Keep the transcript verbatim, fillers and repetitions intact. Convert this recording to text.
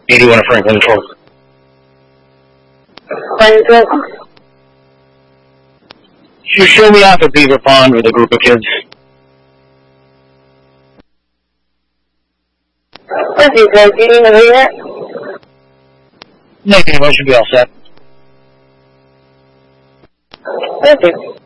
eighty-one of Franklin twelve. Franklin twelve. You show me off at Beaver Pond with a group of kids. Thank you, sir. Do you need to hear it? Negative, I should be all set. Thank you.